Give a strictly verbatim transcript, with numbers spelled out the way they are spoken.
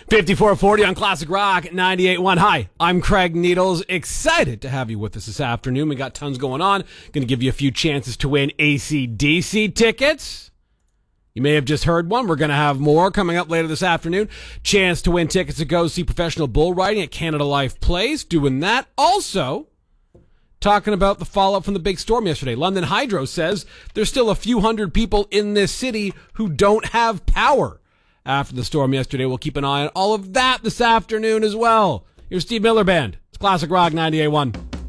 fifty-four forty on Classic Rock ninety-eight point one. Hi, I'm Craig Needles. Excited to have you with us this afternoon. We got tons going on. Going to give you a few chances to win A C D C tickets. You may have just heard one. We're going to have more coming up later this afternoon. Chance to win tickets to go see professional bull riding at Canada Life Place. Doing that. Also, talking about the fallout from the big storm yesterday. London Hydro says there's still a few hundred people in this city who don't have power after the storm yesterday. We'll keep an eye on all of that this afternoon as well. Here's Steve Miller Band. It's Classic Rock ninety-eight point one.